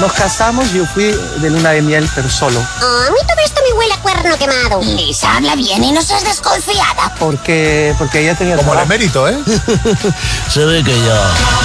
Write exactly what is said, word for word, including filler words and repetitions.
nos casamos y yo fui de luna de miel, pero solo. Oh, a mí todo esto me huele a cuerno quemado. Lisa, habla bien y no seas desconfiada. Porque, porque ella tenía Como el trabajo. emérito, ¿eh? Se ve que ya...